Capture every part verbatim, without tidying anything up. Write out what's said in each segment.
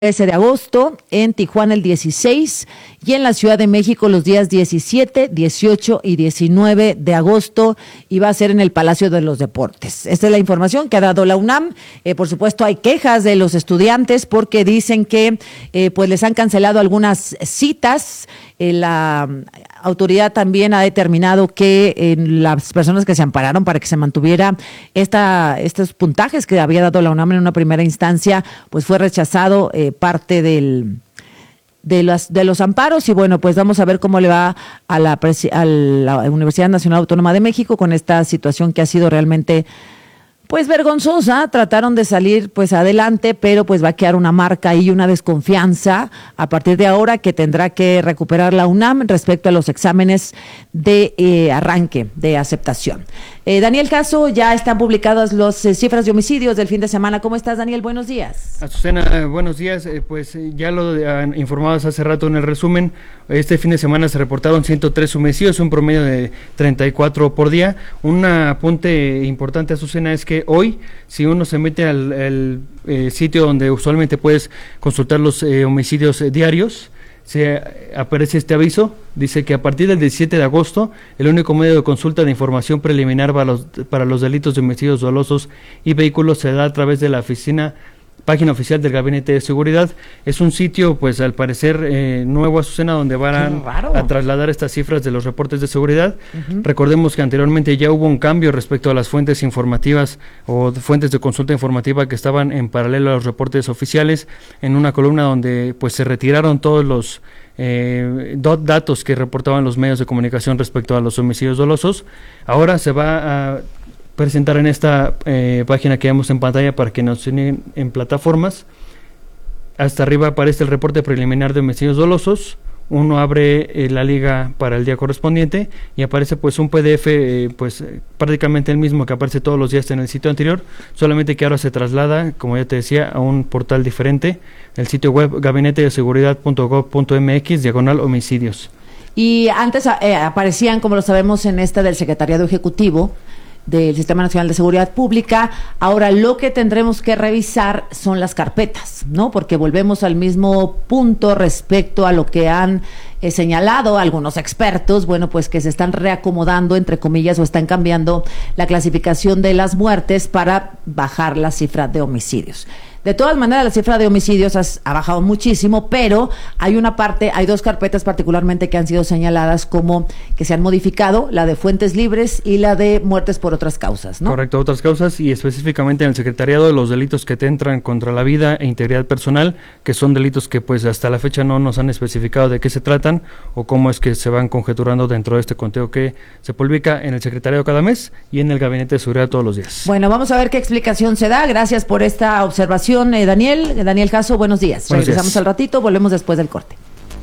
trece de agosto, en Tijuana el dieciséis y en la Ciudad de México los días diecisiete, dieciocho y diecinueve de agosto, y va a ser en el Palacio de los Deportes. Esta es la información que ha dado la UNAM. Eh, por supuesto, hay quejas de los estudiantes porque dicen que eh, pues les han cancelado algunas citas. Eh, la autoridad también ha determinado que eh, las personas que se ampararon para que se mantuviera esta, estos puntajes que había dado la UNAM en una primera instancia, pues fue rechazado eh, parte del de los de los amparos. Y bueno, pues vamos a ver cómo le va a la, a la Universidad Nacional Autónoma de México con esta situación que ha sido realmente pues vergonzosa. Trataron de salir pues adelante, pero pues va a quedar una marca y una desconfianza a partir de ahora que tendrá que recuperar la UNAM respecto a los exámenes de eh, arranque de aceptación. Eh, Daniel Caso, ya están publicadas las eh, cifras de homicidios del fin de semana. ¿Cómo estás, Daniel? Buenos días. Azucena, eh, buenos días. Eh, pues eh, ya lo han informado hace rato en el resumen. Este fin de semana se reportaron ciento tres homicidios, un promedio de treinta y cuatro por día. Un apunte importante, Azucena, es que hoy, si uno se mete al, al eh, sitio donde usualmente puedes consultar los eh, homicidios eh, diarios, se aparece este aviso. Dice que a partir del diecisiete de agosto, el único medio de consulta de información preliminar para los, para los delitos de homicidios dolosos y vehículos se da a través de la oficina página oficial del Gabinete de Seguridad. Es un sitio, pues al parecer eh, nuevo, Azucena, donde van a, a trasladar estas cifras de los reportes de seguridad. Uh-huh. Recordemos que anteriormente ya hubo un cambio respecto a las fuentes informativas o fuentes de consulta informativa que estaban en paralelo a los reportes oficiales, en una columna donde pues se retiraron todos los eh, datos que reportaban los medios de comunicación respecto a los homicidios dolosos. Ahora se va a presentar en esta eh, página que vemos en pantalla para que nos siguen en plataformas. Hasta arriba aparece el reporte preliminar de homicidios dolosos. Uno abre eh, la liga para el día correspondiente y aparece pues un P D F eh, pues eh, prácticamente el mismo que aparece todos los días en el sitio anterior, solamente que ahora se traslada, como ya te decía, a un portal diferente, el sitio web gabinete de seguridad punto gob punto mx diagonal homicidios. Y antes eh, aparecían, como lo sabemos, en esta del Secretariado Ejecutivo del Sistema Nacional de Seguridad Pública. Ahora lo que tendremos que revisar son las carpetas, ¿no? Porque volvemos al mismo punto respecto a lo que han eh, señalado algunos expertos, bueno, pues que se están reacomodando, entre comillas, o están cambiando la clasificación de las muertes para bajar la cifra de homicidios. De todas maneras, la cifra de homicidios has, ha bajado muchísimo, pero hay una parte, hay dos carpetas particularmente que han sido señaladas como que se han modificado, la de fuentes libres y la de muertes por otras causas, ¿no? Correcto, otras causas, y específicamente en el secretariado de los delitos que te entran contra la vida e integridad personal, que son delitos que pues hasta la fecha no nos han especificado de qué se tratan o cómo es que se van conjeturando dentro de este conteo que se publica en el secretariado cada mes y en el Gabinete de Seguridad todos los días. Bueno, vamos a ver qué explicación se da. Gracias por esta observación. Eh, Daniel, Daniel Caso, buenos días. Buenos Regresamos días. al ratito, volvemos después del corte.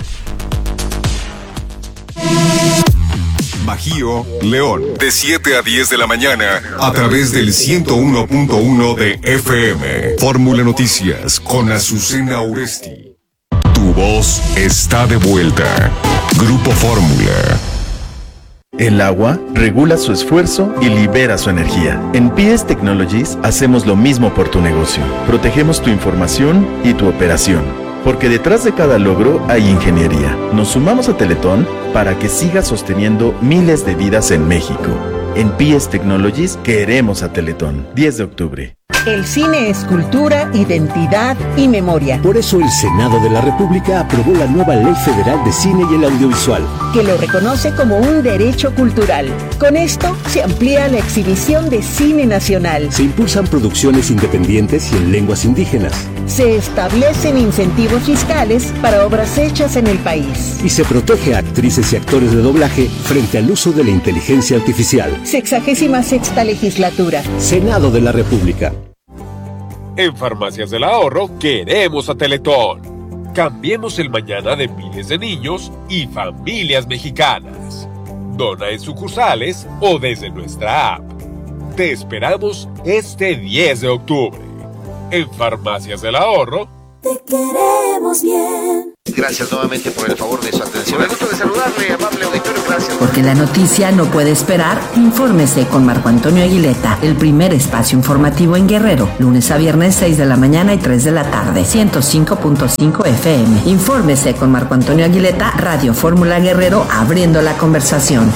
Bajío, León, de siete a diez de la mañana, a través del ciento uno punto uno de F M. Fórmula Noticias, con Azucena Uresti. Tu voz está de vuelta. Grupo Fórmula. El agua regula su esfuerzo y libera su energía. En P S Technologies hacemos lo mismo por tu negocio. Protegemos tu información y tu operación. Porque detrás de cada logro hay ingeniería. Nos sumamos a Teletón para que siga sosteniendo miles de vidas en México. En P S Technologies queremos a Teletón. diez de octubre. El cine es cultura, identidad y memoria. Por eso el Senado de la República aprobó la nueva Ley Federal de Cine y el Audiovisual, que lo reconoce como un derecho cultural. Con esto se amplía la exhibición de cine nacional. Se impulsan producciones independientes y en lenguas indígenas. Se establecen incentivos fiscales para obras hechas en el país. Y se protege a actrices y actores de doblaje frente al uso de la inteligencia artificial. Sexagésima sexta legislatura. Senado de la República. En Farmacias del Ahorro queremos a Teletón. Cambiemos el mañana de miles de niños y familias mexicanas. Dona en sucursales o desde nuestra app. Te esperamos este diez de octubre. En Farmacias del Ahorro Te queremos bien. Gracias nuevamente por el favor de su atención. Me gusta de saludarle, amable auditorio, gracias. Porque la noticia no puede esperar, infórmese con Marco Antonio Aguileta, el primer espacio informativo en Guerrero, lunes a viernes seis de la mañana y tres de la tarde, ciento cinco punto cinco F M. Infórmese con Marco Antonio Aguileta, Radio Fórmula Guerrero, abriendo la conversación.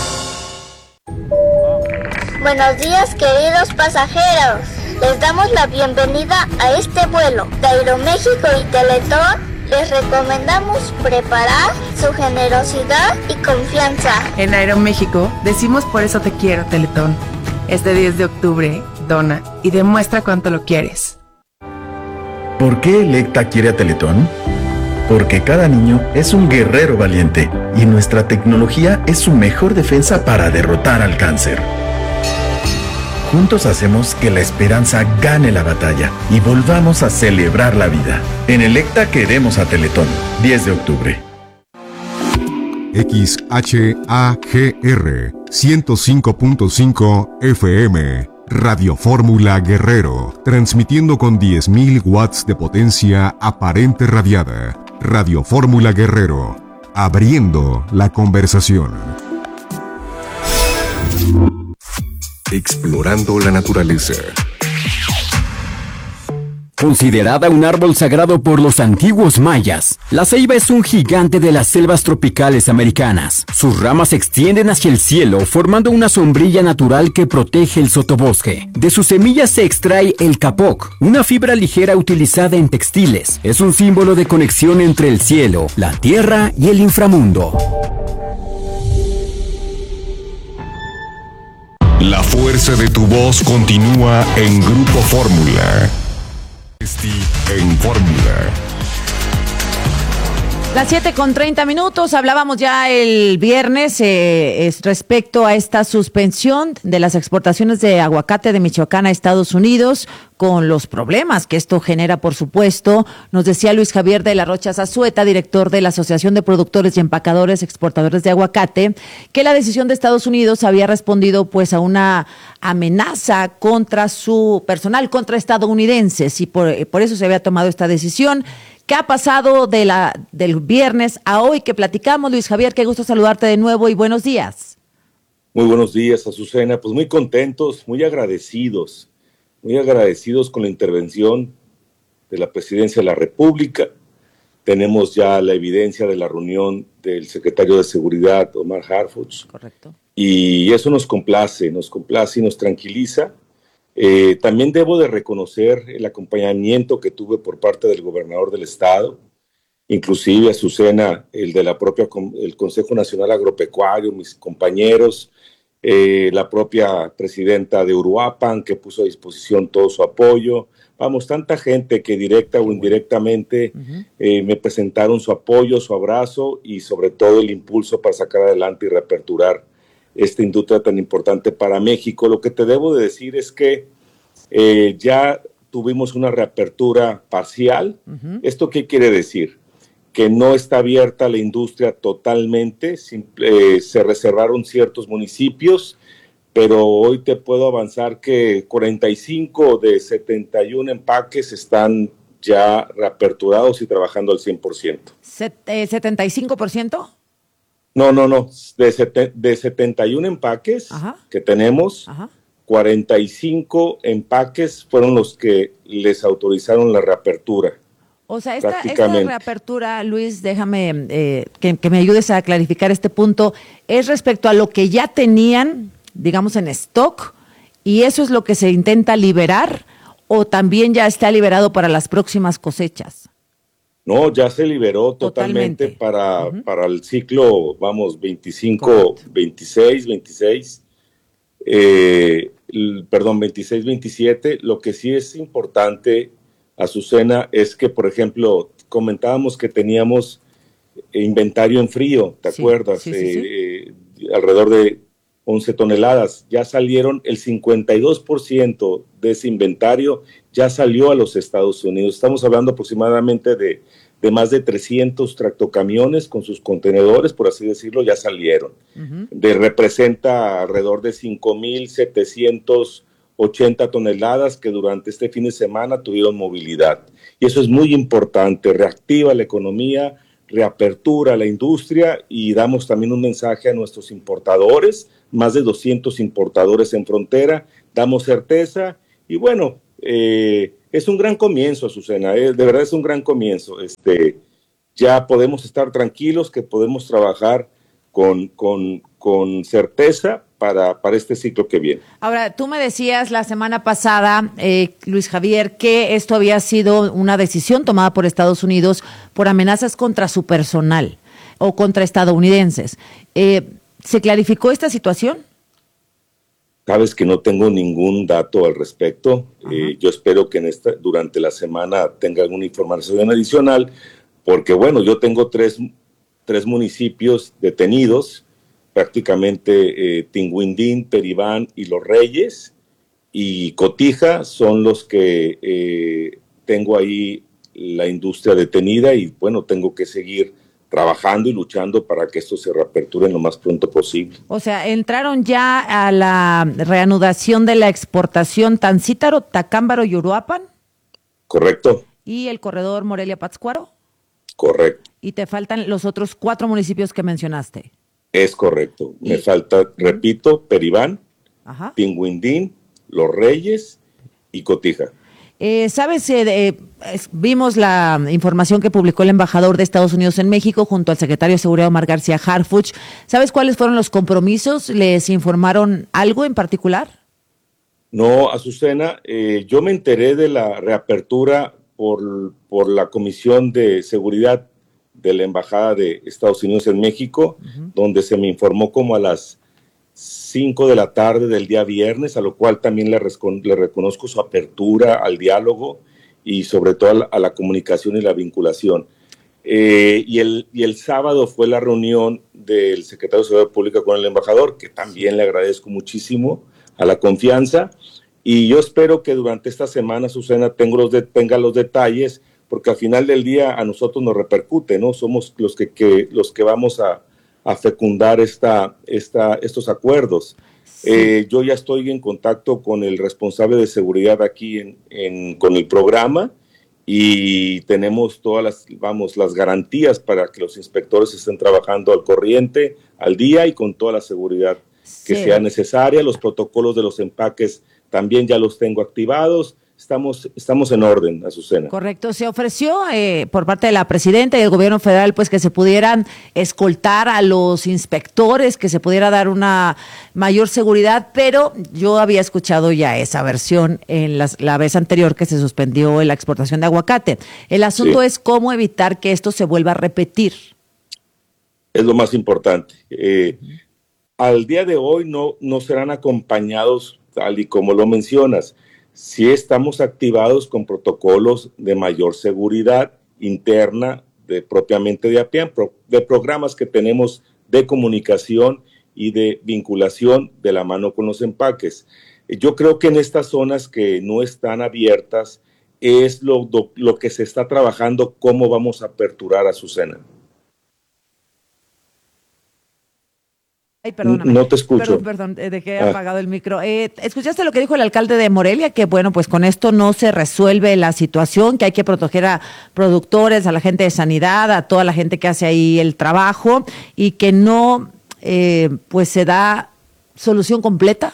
Buenos días, queridos pasajeros. Les damos la bienvenida a este vuelo de Aeroméxico y Teletón. Les recomendamos preparar su generosidad y confianza. En Aeroméxico decimos por eso te quiero, Teletón. Este diez de octubre, dona y demuestra cuánto lo quieres. ¿Por qué Electa quiere a Teletón? Porque cada niño es un guerrero valiente y nuestra tecnología es su mejor defensa para derrotar al cáncer. Juntos hacemos que la esperanza gane la batalla y volvamos a celebrar la vida. En Electa queremos a Teletón. diez de octubre. X H A G R ciento cinco punto cinco F M. Radio Fórmula Guerrero. Transmitiendo con diez mil watts de potencia aparente radiada. Radio Fórmula Guerrero. Abriendo la conversación. Explorando la naturaleza. Considerada un árbol sagrado por los antiguos mayas, la ceiba es un gigante de las selvas tropicales americanas. Sus ramas se extienden hacia el cielo, formando una sombrilla natural que protege el sotobosque. De sus semillas se extrae el capoc, una fibra ligera utilizada en textiles. Es un símbolo de conexión entre el cielo, la tierra y el inframundo. La fuerza de tu voz continúa en Grupo Fórmula. En Fórmula. Las siete con treinta minutos, hablábamos ya el viernes eh, es respecto a esta suspensión de las exportaciones de aguacate de Michoacán a Estados Unidos, con los problemas que esto genera, por supuesto. Nos decía Luis Javier de la Rocha Zazueta, director de la Asociación de Productores y Empacadores Exportadores de Aguacate, que la decisión de Estados Unidos había respondido pues a una amenaza contra su personal, contra estadounidenses, y por, por eso se había tomado esta decisión. ¿Qué ha pasado de la, del viernes a hoy que platicamos? Luis Javier, qué gusto saludarte de nuevo y buenos días. Muy buenos días, Azucena. Pues muy contentos, muy agradecidos, muy agradecidos con la intervención de la Presidencia de la República. Tenemos ya la evidencia de la reunión del secretario de Seguridad, Omar Harfuch. Correcto. Y eso nos complace, nos complace y nos tranquiliza. Eh, también debo de reconocer el acompañamiento que tuve por parte del gobernador del estado, inclusive Azucena, el de la propia el Consejo Nacional Agropecuario, mis compañeros, eh, la propia presidenta de Uruapan, que puso a disposición todo su apoyo. Vamos, tanta gente que directa o indirectamente uh-huh. eh, me presentaron su apoyo, su abrazo y sobre todo el impulso para sacar adelante y reaperturar esta industria tan importante para México. Lo que te debo de decir es que eh, ya tuvimos una reapertura parcial. Uh-huh. ¿Esto qué quiere decir? Que no está abierta la industria totalmente, simple, eh, se reservaron ciertos municipios, pero hoy te puedo avanzar que cuarenta y cinco de setenta y uno empaques están ya reaperturados y trabajando al cien por ciento. Set, eh, ¿setenta y cinco por ciento? No, no, no. De, sete, de setenta y uno empaques Ajá. que tenemos, Ajá. cuarenta y cinco empaques fueron los que les autorizaron la reapertura. O sea, esta, esta reapertura, Luis, déjame eh, que, que me ayudes a clarificar este punto, es respecto a lo que ya tenían, digamos, en stock, y eso es lo que se intenta liberar, o también ya está liberado para las próximas cosechas. No, ya se liberó totalmente, totalmente. para, uh-huh. para el ciclo, vamos, veinticinco, veintiséis, veintiséis, eh, perdón, veintiséis, veintisiete. Lo que sí es importante, Azucena, es que, por ejemplo, comentábamos que teníamos inventario en frío, ¿te sí, acuerdas? Sí, sí, eh, sí. Eh, alrededor de once toneladas. Ya salieron el cincuenta y dos por ciento de ese inventario, ya salió a los Estados Unidos. Estamos hablando aproximadamente de, de más de trescientos tractocamiones con sus contenedores, por así decirlo, ya salieron. Uh-huh. De, representa alrededor de cinco mil setecientas ochenta toneladas que durante este fin de semana tuvieron movilidad. y eso es muy importante, reactiva la economía, reapertura la industria y damos también un mensaje a nuestros importadores, más de doscientos importadores en frontera, damos certeza y bueno, eh, es un gran comienzo, Azucena, eh, de verdad es un gran comienzo. Este, ya podemos estar tranquilos que podemos trabajar con, con, con certeza para, para este ciclo que viene. Ahora, tú me decías la semana pasada, eh, Luis Javier, que esto había sido una decisión tomada por Estados Unidos por amenazas contra su personal o contra estadounidenses. Eh, ¿Se clarificó esta situación? Sabes que no tengo ningún dato al respecto. Eh, yo espero que en esta, durante la semana tenga alguna información adicional, porque bueno, yo tengo tres, tres municipios detenidos, prácticamente eh, Tinguindín, Peribán y Los Reyes, y Cotija son los que eh, tengo ahí la industria detenida y bueno, tengo que seguir trabajando y luchando para que esto se reaperture lo más pronto posible. O sea, entraron ya a la reanudación de la exportación Tancítaro, Tacámbaro y Uruapan. Correcto. ¿Y el corredor Morelia-Pátzcuaro? Correcto. Y te faltan los otros cuatro municipios que mencionaste. Es correcto. Me y... falta, repito, Peribán, Ajá. Tinguindín, Los Reyes y Cotija. Eh, ¿Sabes? Eh, eh, vimos la información que publicó el embajador de Estados Unidos en México junto al secretario de Seguridad Omar García Harfuch. ¿Sabes cuáles fueron los compromisos? ¿Les informaron algo en particular? No, Azucena, eh, yo me enteré de la reapertura por, por la Comisión de Seguridad de la Embajada de Estados Unidos en México, uh-huh. donde se me informó como a las cinco de la tarde del día viernes, a lo cual también le, rescon- le reconozco su apertura al diálogo y sobre todo a la, a la comunicación y la vinculación. Eh, y, el, y el sábado fue la reunión del secretario de Seguridad Pública con el embajador, que también le agradezco muchísimo a la confianza, y yo espero que durante esta semana, Susana, tengo los de, tenga los detalles, porque al final del día a nosotros nos repercute, ¿no? Somos los que, que, los que vamos a a fecundar esta, esta, estos acuerdos. Sí. Eh, yo ya estoy en contacto con el responsable de seguridad aquí en, en, con el programa y tenemos todas las, vamos, las garantías para que los inspectores estén trabajando al corriente, al día y con toda la seguridad que sí. sea necesaria. Los protocolos de los empaques también ya los tengo activados. Estamos, estamos en orden, Azucena. Correcto. Se ofreció eh, por parte de la presidenta y del gobierno federal pues que se pudieran escoltar a los inspectores, que se pudiera dar una mayor seguridad, pero yo había escuchado ya esa versión en las, la vez anterior que se suspendió la exportación de aguacate. El asunto sí. es cómo evitar que esto se vuelva a repetir. Es lo más importante. Eh, uh-huh. Al día de hoy no, no serán acompañados, tal y como lo mencionas. Sí estamos activados con protocolos de mayor seguridad interna, de, propiamente de A P I A N, de programas que tenemos de comunicación y de vinculación de la mano con los empaques. Yo creo que en estas zonas que no están abiertas es lo, lo, lo que se está trabajando, cómo vamos a aperturar, Azucena. Ay, perdóname. No te escucho. Perdón, perdón, dejé ah. apagado el micro. Eh, ¿Escuchaste lo que dijo el alcalde de Morelia? Que bueno, pues con esto no se resuelve la situación, que hay que proteger a productores, a la gente de sanidad, a toda la gente que hace ahí el trabajo y que no, eh, pues se da solución completa.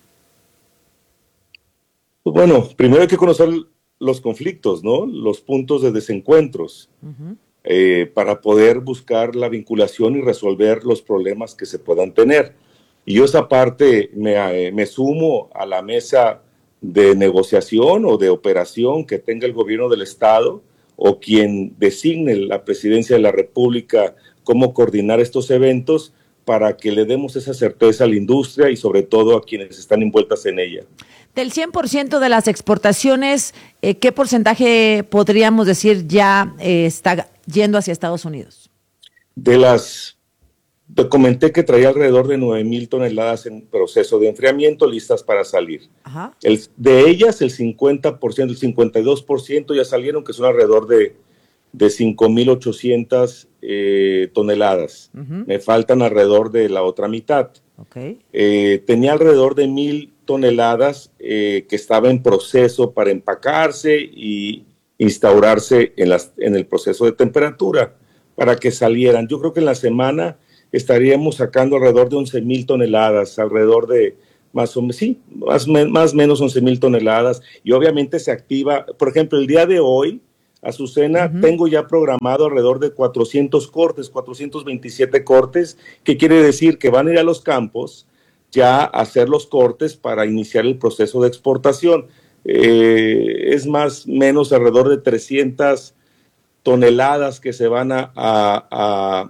Bueno, primero hay que conocer los conflictos, ¿no? Los puntos de desencuentros. Uh-huh. Eh, para poder buscar la vinculación y resolver los problemas que se puedan tener. Y yo esa parte me, eh, me sumo a la mesa de negociación o de operación que tenga el gobierno del Estado o quien designe la presidencia de la República cómo coordinar estos eventos para que le demos esa certeza a la industria y sobre todo a quienes están envueltas en ella. Del cien por ciento de las exportaciones, eh, ¿qué porcentaje podríamos decir ya eh, está yendo hacia Estados Unidos? De las, te comenté que traía alrededor de nueve mil toneladas en proceso de enfriamiento listas para salir. Ajá. El, de ellas el cincuenta por ciento, el cincuenta y dos por ciento ya salieron, que son alrededor de, de cinco mil ochocientas eh, toneladas. Uh-huh. Me faltan alrededor de la otra mitad. Okay. Eh, tenía alrededor de mil toneladas eh, que estaba en proceso para empacarse y instaurarse en, las, en el proceso de temperatura para que salieran. Yo creo que en la semana estaríamos sacando alrededor de once mil toneladas, alrededor de más o menos, sí, más o más menos once mil toneladas, y obviamente se activa, por ejemplo, el día de hoy, Azucena, uh-huh. tengo ya programado alrededor de cuatrocientos cortes, cuatrocientos veintisiete cortes, que quiere decir que van a ir a los campos ya a hacer los cortes para iniciar el proceso de exportación. Eh, es más o menos alrededor de trescientas toneladas que se van a, a, a,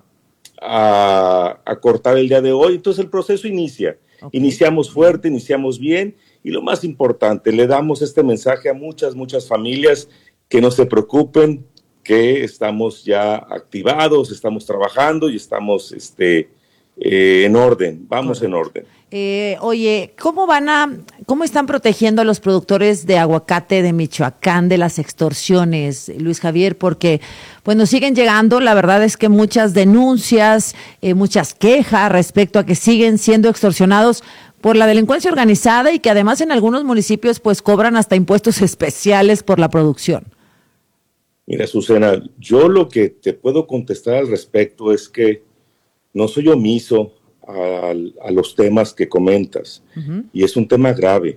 a, a cortar el día de hoy, entonces el proceso inicia. Okay. Iniciamos fuerte, iniciamos bien, y lo más importante, le damos este mensaje a muchas, muchas familias que no se preocupen, que estamos ya activados, estamos trabajando y estamos este, eh, en orden, vamos Correcto. en orden. Eh, oye, ¿cómo van a, cómo están protegiendo a los productores de aguacate de Michoacán de las extorsiones, Luis Javier? Porque, bueno, siguen llegando, la verdad es que muchas denuncias, eh, muchas quejas respecto a que siguen siendo extorsionados por la delincuencia organizada y que además en algunos municipios pues cobran hasta impuestos especiales por la producción. Mira, Azucena, yo lo que te puedo contestar al respecto es que no soy omiso a, a los temas que comentas, uh-huh. y es un tema grave,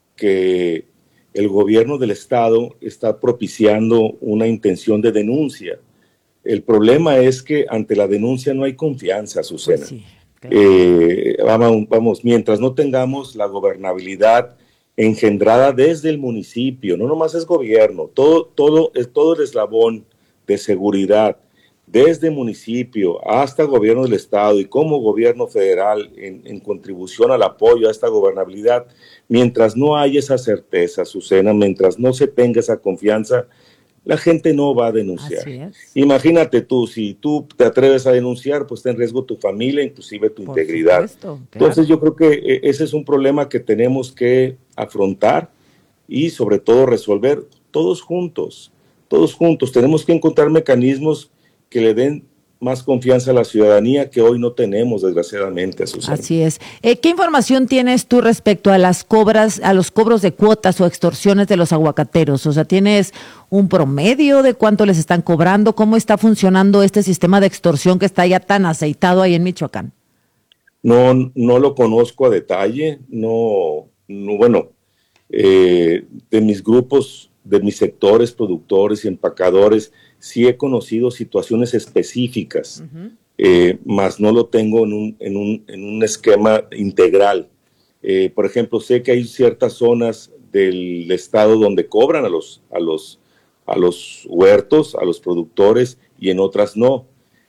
que el gobierno del estado está propiciando una intención de denuncia. El problema es que ante la denuncia no hay confianza, Azucena. Pues sí. Eh, vamos, vamos, mientras no tengamos la gobernabilidad engendrada desde el municipio, no nomás es gobierno, todo, todo, todo el eslabón de seguridad, desde municipio hasta el gobierno del estado y como gobierno federal en, en contribución al apoyo a esta gobernabilidad, mientras no haya esa certeza, Azucena, mientras no se tenga esa confianza, la gente no va a denunciar. Imagínate tú, si tú te atreves a denunciar, pues está en riesgo tu familia, inclusive tu Por integridad. Supuesto, claro. Entonces yo creo que ese es un problema que tenemos que afrontar y sobre todo resolver todos juntos, todos juntos. Tenemos que encontrar mecanismos que le den más confianza a la ciudadanía que hoy no tenemos, desgraciadamente, Azucena. Así es. Eh, ¿Qué información tienes tú respecto a las cobras, a los cobros de cuotas o extorsiones de los aguacateros? O sea, ¿tienes un promedio de cuánto les están cobrando? ¿Cómo está funcionando este sistema de extorsión que está ya tan aceitado ahí en Michoacán? No, no lo conozco a detalle. No, no bueno, eh, de mis grupos, de mis sectores, productores y empacadores, sí he conocido situaciones específicas, uh-huh. eh, más no lo tengo en un, en un, en un esquema integral. Eh, por ejemplo, sé que hay ciertas zonas del estado donde cobran a los, a los, a los huertos, a los productores, y en otras no.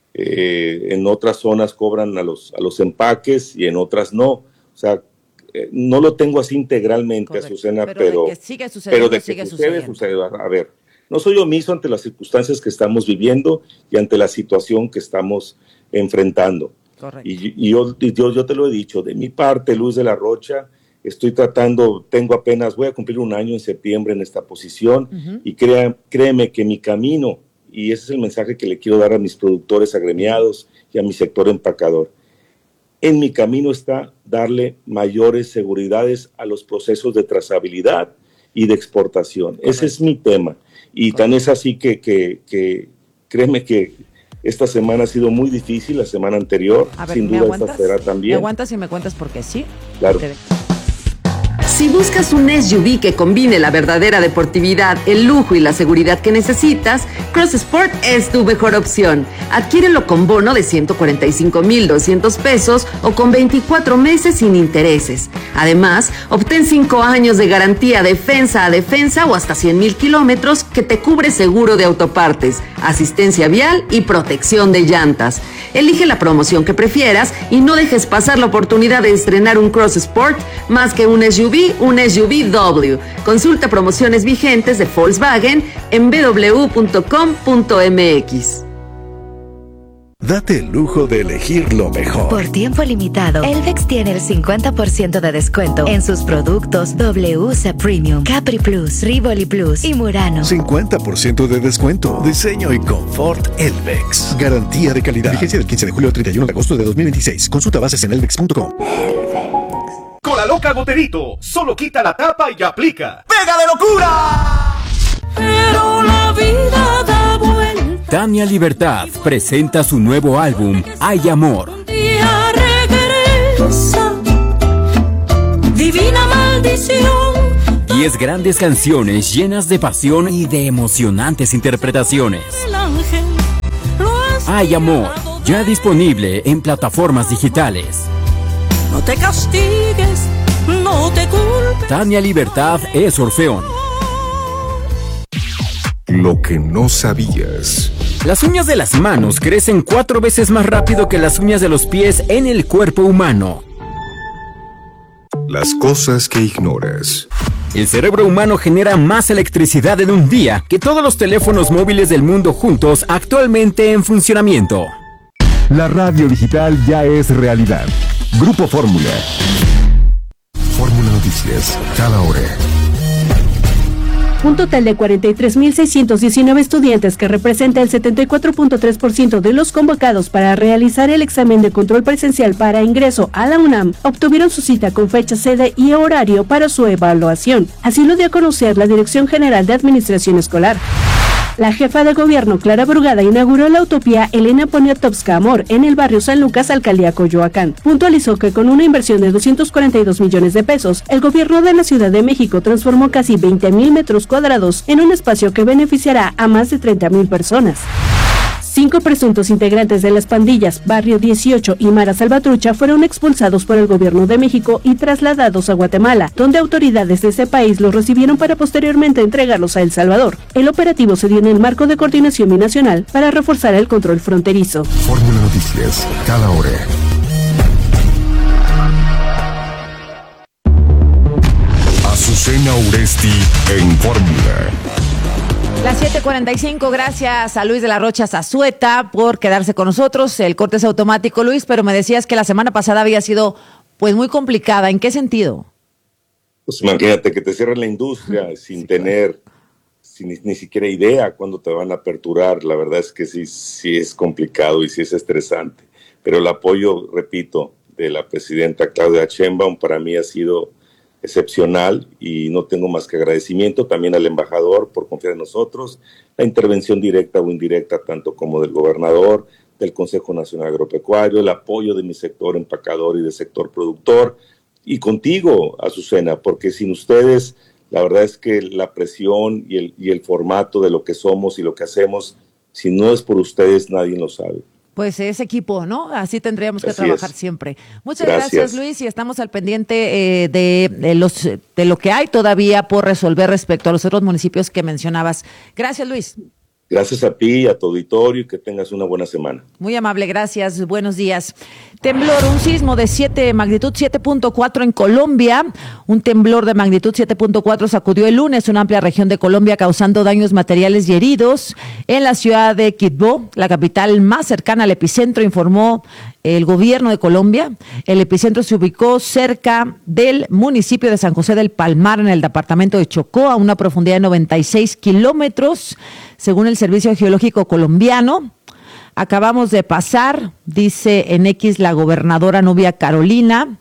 Eh, en otras zonas cobran a los, a los empaques y en otras no. O sea, eh, no lo tengo así integralmente, Correcto. Azucena, pero, pero de que sigue sucediendo, pero de que sigue sucede, sucede. A ver, no soy omiso ante las circunstancias que estamos viviendo y ante la situación que estamos enfrentando. Correcto. Y, y, yo, y yo, yo te lo he dicho, de mi parte, Luis de la Rocha, estoy tratando, tengo apenas, voy a cumplir un año en septiembre en esta posición, uh-huh. y crea, créeme que mi camino, y ese es el mensaje que le quiero dar a mis productores agremiados y a mi sector empacador, en mi camino está darle mayores seguridades a los procesos de trazabilidad y de exportación. Correcto. Ese es mi tema. Y tan es así que, que, que créeme que esta semana ha sido muy difícil, la semana anterior, a ver, sin duda esta será también. ¿Me aguantas y me cuentas por qué sí? Claro. Si buscas un S U V que combine la verdadera deportividad, el lujo y la seguridad que necesitas, Cross Sport es tu mejor opción. Adquiérelo con bono de ciento cuarenta y cinco mil doscientos pesos o con veinticuatro meses sin intereses. Además, obtén cinco años de garantía defensa a defensa o hasta cien mil kilómetros que te cubre seguro de autopartes, asistencia vial y protección de llantas. Elige la promoción que prefieras y no dejes pasar la oportunidad de estrenar un Cross Sport más que un S U V, un S U V W. Consulta promociones vigentes de Volkswagen en b w punto com punto m x. Date el lujo de elegir lo mejor. Por tiempo limitado, Elvex tiene el cincuenta por ciento de descuento en sus productos W C Premium, Capri Plus, Rivoli Plus y Murano. cincuenta por ciento de descuento. Diseño y confort Elvex. Garantía de calidad. Vigencia del quince de julio al treinta y uno de agosto de dos mil veintiséis. Consulta bases en elvex punto com. Con la loca Goterito, solo quita la tapa y aplica. ¡Pega de locura! Pero la la vida da vuelta. Tania Libertad presenta su nuevo álbum, Hay Amor. Un día regresa, divina maldición. Diez grandes canciones llenas de pasión y de emocionantes interpretaciones. El ángel Hay Amor, ya disponible en plataformas digitales. no te castigues, no te culpes. Tania Libertad es Orfeón. Lo que no sabías. Las uñas de las manos crecen cuatro veces más rápido que las uñas de los pies en el cuerpo humano. Las cosas que ignoras. El cerebro humano genera más electricidad en un día que todos los teléfonos móviles del mundo juntos actualmente en funcionamiento. La radio digital ya es realidad. Grupo Fórmula. Fórmula Noticias, cada hora. Un total de cuarenta y tres mil seiscientos diecinueve estudiantes, que representa el setenta y cuatro punto tres por ciento de los convocados para realizar el examen de control presencial para ingreso a la UNAM, obtuvieron su cita con fecha, sede y horario para su evaluación. Así lo dio a conocer la Dirección General de Administración Escolar. La jefa de gobierno, Clara Brugada, inauguró la utopía Elena Poniatowska Amor en el barrio San Lucas, alcaldía Coyoacán. Puntualizó que con una inversión de doscientos cuarenta y dos millones de pesos, el gobierno de la Ciudad de México transformó casi veinte mil metros cuadrados en un espacio que beneficiará a más de treinta mil personas. Cinco presuntos integrantes de las pandillas Barrio dieciocho y Mara Salvatrucha fueron expulsados por el gobierno de México y trasladados a Guatemala, donde autoridades de ese país los recibieron para posteriormente entregarlos a El Salvador. El operativo se dio en el marco de coordinación binacional para reforzar el control fronterizo. Fórmula Noticias, cada hora. Azucena Uresti en Fórmula. Las siete cuarenta y cinco, gracias a Luis de la Rocha Zazueta por quedarse con nosotros. El corte es automático, Luis, pero me decías que la semana pasada había sido pues muy complicada. ¿En qué sentido? Pues imagínate que te cierren la industria sin tener sin, ni, ni siquiera idea cuándo te van a aperturar. La verdad es que sí, sí es complicado y sí es estresante. Pero el apoyo, repito, de la presidenta Claudia Sheinbaum para mí ha sido excepcional y no tengo más que agradecimiento también al embajador por confiar en nosotros, la intervención directa o indirecta tanto como del gobernador, del Consejo Nacional Agropecuario, el apoyo de mi sector empacador y del sector productor y contigo, Azucena, porque sin ustedes la verdad es que la presión y el, y el formato de lo que somos y lo que hacemos, si no es por ustedes nadie lo sabe. Pues es equipo, ¿no? Así tendríamos que Así trabajar es. siempre. Muchas gracias. gracias, Luis, y estamos al pendiente eh, de, de, los, de lo que hay todavía por resolver respecto a los otros municipios que mencionabas. Gracias, Luis. Gracias a ti, a tu auditorio y que tengas una buena semana. Muy amable, gracias. Buenos días. Temblor, un sismo de siete, magnitud siete punto cuatro en Colombia. Un temblor de magnitud siete punto cuatro sacudió el lunes una amplia región de Colombia, causando daños materiales y heridos. En la ciudad de Quibdó, la capital más cercana al epicentro, informó el gobierno de Colombia. El epicentro se ubicó cerca del municipio de San José del Palmar, en el departamento de Chocó, a una profundidad de noventa y seis kilómetros, según el Servicio Geológico Colombiano. Acabamos de pasar, dice en X la gobernadora Nubia Carolina,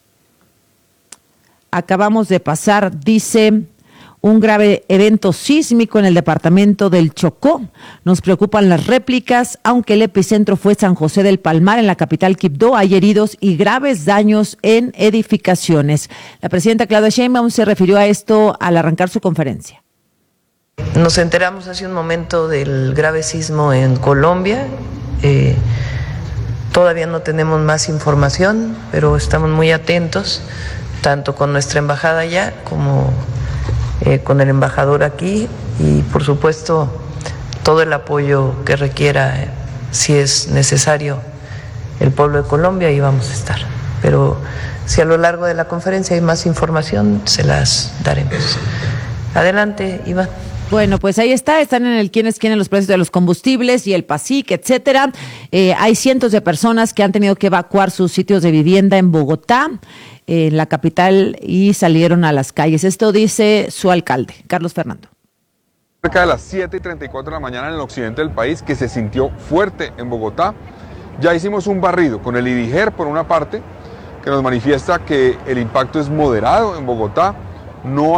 acabamos de pasar, dice, un grave evento sísmico en el departamento del Chocó. Nos preocupan las réplicas, aunque el epicentro fue San José del Palmar, en la capital Quibdó. Hay heridos y graves daños en edificaciones. La presidenta Claudia Sheinbaum se refirió a esto al arrancar su conferencia. Nos enteramos hace un momento del grave sismo en Colombia. Eh, todavía no tenemos más información, pero estamos muy atentos, tanto con nuestra embajada allá como eh, con el embajador aquí, y por supuesto todo el apoyo que requiera, eh, si es necesario, el pueblo de Colombia, ahí vamos a estar. Pero si a lo largo de la conferencia hay más información, se las daremos. Adelante, Iván. Bueno, pues ahí está, están en el quién es quién en los precios de los combustibles y el PASIC, etcétera. Eh, hay cientos de personas que han tenido que evacuar sus sitios de vivienda en Bogotá, en eh, la capital, y salieron a las calles. Esto dice su alcalde, Carlos Fernando. Cerca de las siete y treinta y cuatro de la mañana en el occidente del país, que se sintió fuerte en Bogotá. Ya hicimos un barrido con el IDIGER por una parte, que nos manifiesta que el impacto es moderado en Bogotá. No hay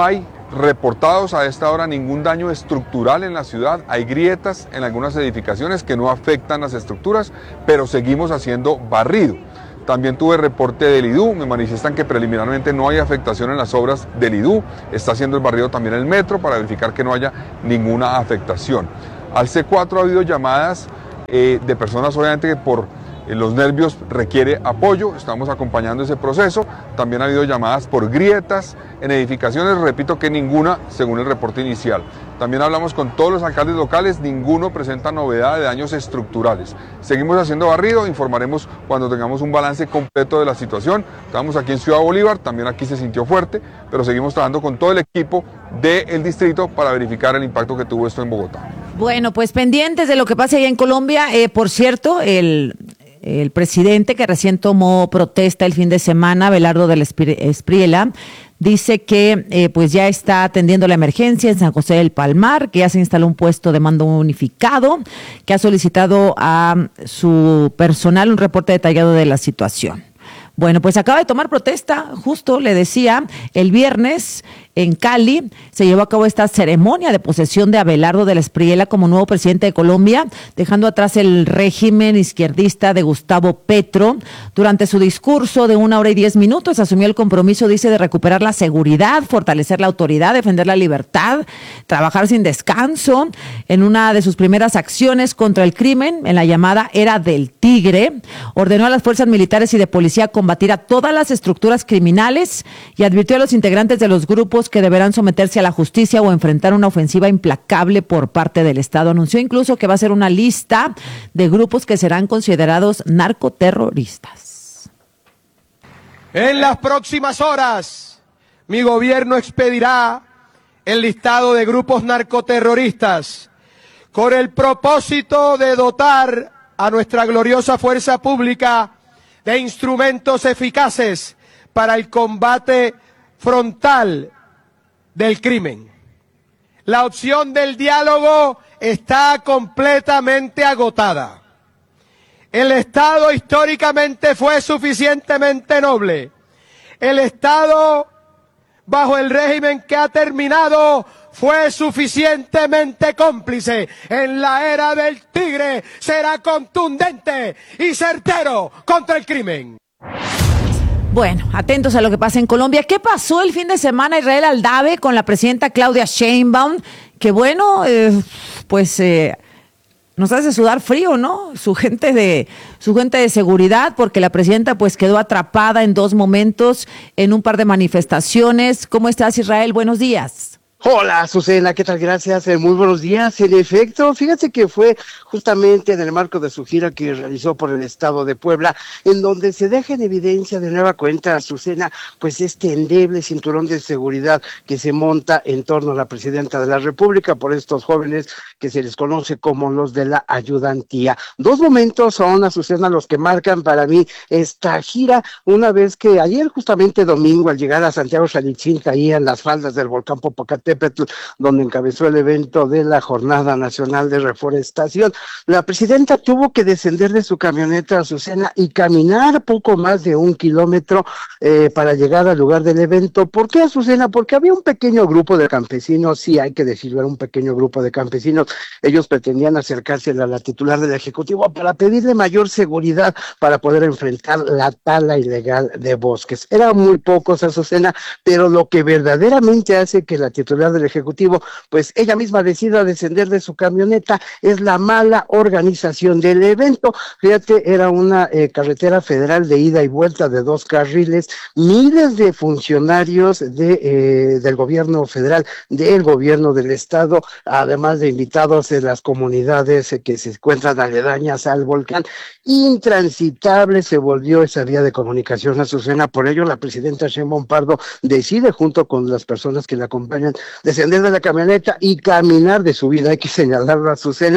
reportados a esta hora ningún daño estructural en la ciudad. Hay grietas en algunas edificaciones que no afectan las estructuras, pero seguimos haciendo barrido. También tuve reporte del I D U, me manifiestan que preliminarmente no hay afectación en las obras del I D U, está haciendo el barrido también el metro para verificar que no haya ninguna afectación. Al C cuatro ha habido llamadas eh, de personas obviamente que por eh, los nervios requiere apoyo, estamos acompañando ese proceso. También ha habido llamadas por grietas en edificaciones, repito que ninguna según el reporte inicial. También hablamos con todos los alcaldes locales, ninguno presenta novedad de daños estructurales. Seguimos haciendo barrido, informaremos cuando tengamos un balance completo de la situación. Estamos aquí en Ciudad Bolívar, también aquí se sintió fuerte, pero seguimos trabajando con todo el equipo del distrito para verificar el impacto que tuvo esto en Bogotá. Bueno, pues pendientes de lo que pase allá en Colombia. Eh, por cierto, el... El presidente que recién tomó protesta el fin de semana, Abelardo del Espriella, dice que eh, pues ya está atendiendo la emergencia en San José del Palmar, que ya se instaló un puesto de mando unificado, que ha solicitado a su personal un reporte detallado de la situación. Bueno, pues acaba de tomar protesta, justo le decía, el viernes en Cali se llevó a cabo esta ceremonia de posesión de Abelardo del Espriella como nuevo presidente de Colombia, dejando atrás el régimen izquierdista de Gustavo Petro. Durante su discurso de una hora y diez minutos asumió el compromiso, dice, de recuperar la seguridad, fortalecer la autoridad, defender la libertad, trabajar sin descanso. En una de sus primeras acciones contra el crimen, en la llamada Era del Tigre, ordenó a las fuerzas militares y de policía combatir a todas las estructuras criminales y advirtió a los integrantes de los grupos que deberán someterse a la justicia o enfrentar una ofensiva implacable por parte del Estado. Anunció incluso que va a ser una lista de grupos que serán considerados narcoterroristas. En las próximas horas, mi gobierno expedirá el listado de grupos narcoterroristas con el propósito de dotar a nuestra gloriosa fuerza pública de instrumentos eficaces para el combate frontal del crimen. La opción del diálogo está completamente agotada. El Estado históricamente fue suficientemente noble. El Estado, bajo el régimen que ha terminado, fue suficientemente cómplice. En la Era del Tigre será contundente y certero contra el crimen. Bueno, atentos a lo que pasa en Colombia. ¿Qué pasó el fin de semana, Israel Aldave, con la presidenta Claudia Sheinbaum? Que bueno, eh, pues eh, nos hace sudar frío, ¿no? Su gente de su gente de seguridad, porque la presidenta pues quedó atrapada en dos momentos en un par de manifestaciones. ¿Cómo estás, Israel? Buenos días. Hola, Azucena, ¿qué tal? Gracias, eh, muy buenos días. En efecto, fíjate que fue justamente en el marco de su gira que realizó por el estado de Puebla, en donde se deja en evidencia de nueva cuenta, Azucena, pues este endeble cinturón de seguridad que se monta en torno a la presidenta de la República por estos jóvenes que se les conoce como los de la ayudantía. Dos momentos son, Azucena, los que marcan para mí esta gira, una vez que ayer, justamente domingo, al llegar a Santiago Xalichín, ahí en las faldas del volcán Popocatépetl, donde encabezó el evento de la Jornada Nacional de Reforestación, la presidenta tuvo que descender de su camioneta, Azucena, y caminar poco más de un kilómetro eh, para llegar al lugar del evento. ¿Por qué, Azucena? Porque había un pequeño grupo de campesinos, sí hay que decirlo, era un pequeño grupo de campesinos. Ellos pretendían acercarse a la titular del Ejecutivo para pedirle mayor seguridad para poder enfrentar la tala ilegal de bosques. Eran muy pocos, Azucena, pero lo que verdaderamente hace que la titular del Ejecutivo, pues ella misma decida descender de su camioneta, es la mala organización del evento. Fíjate, era una eh, carretera federal de ida y vuelta de dos carriles, miles de funcionarios de eh, del gobierno federal, del gobierno del estado, además de invitados de las comunidades eh, que se encuentran aledañas al volcán. Intransitable se volvió esa vía de comunicación, Azucena. Por ello, la presidenta Sheinbaum Pardo decide, junto con las personas que la acompañan, descender de la camioneta y caminar de su vida. Hay que señalarlo, Azucena,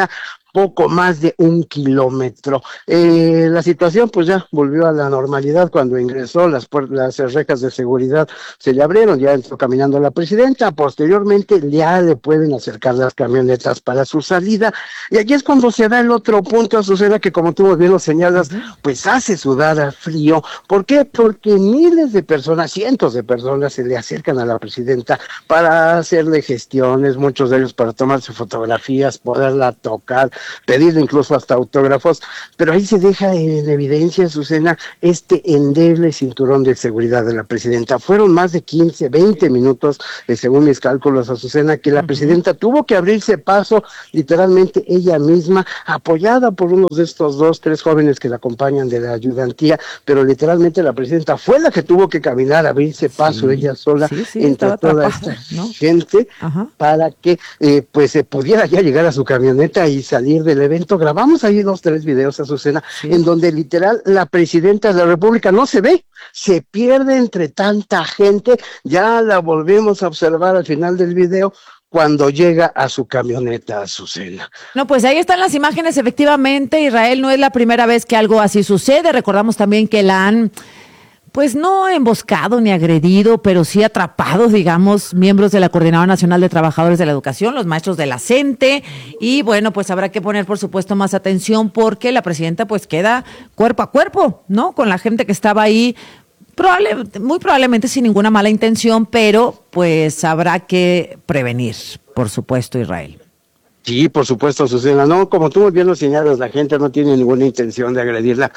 poco más de un kilómetro. Eh, la situación pues ya volvió a la normalidad cuando ingresó, las, las rejas de seguridad se le abrieron, ya entró caminando la presidenta, posteriormente ya le pueden acercar las camionetas para su salida, y aquí es cuando se da el otro punto, Azucena, que como tú bien lo señalas, pues hace sudar a frío. ¿Por qué? Porque miles de personas, cientos de personas se le acercan a la presidenta para hacerle gestiones, muchos de ellos para tomarse fotografías, poderla tocar, pedirle incluso hasta autógrafos, pero ahí se deja en evidencia, Azucena, este endeble cinturón de seguridad de la presidenta. Fueron más de quince, veinte minutos, eh, según mis cálculos, Azucena, que la presidenta tuvo que abrirse paso, literalmente ella misma, apoyada por uno de estos dos, tres jóvenes que la acompañan de la ayudantía, pero literalmente la presidenta fue la que tuvo que caminar, abrirse paso sí, ella sola sí, sí, entre toda esta ¿no? gente, Ajá. para que eh, pues se pudiera ya llegar a su camioneta y salir del evento. Grabamos ahí dos, tres videos, Azucena, sí. en donde literal la presidenta de la República no se ve, se pierde entre tanta gente. Ya la volvemos a observar al final del video cuando llega a su camioneta, Azucena. No, pues ahí están las imágenes, efectivamente. Israel, no es la primera vez que algo así sucede. Recordamos también que la han pues no emboscado ni agredido, pero sí atrapado, digamos, miembros de la Coordinadora Nacional de Trabajadores de la Educación, los maestros de la CENTE, y bueno, pues habrá que poner, por supuesto, más atención porque la presidenta pues queda cuerpo a cuerpo, ¿no? Con la gente que estaba ahí, probable, muy probablemente sin ninguna mala intención, pero pues habrá que prevenir, por supuesto, Israel. Sí, por supuesto, Azucena. No, como tú muy bien lo señalas, la gente no tiene ninguna intención de agredirla.